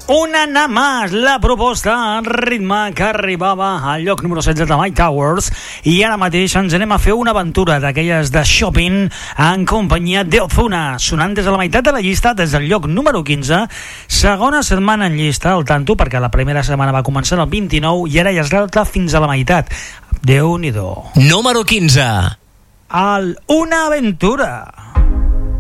Una nada más, la proposta en ritme que arribava al lloc número 16 de My Towers, i ara mateix ens anem a fer una aventura d'aquelles de shopping en companyia d'Ozuna, sonant des de la meitat de la llista, des del lloc número 15, segona setmana en llista, al tanto, perquè la primera setmana va començar el 29 i ara ja es relta fins a la meitat. Déu-n'hi-do. Número 15. Una aventura.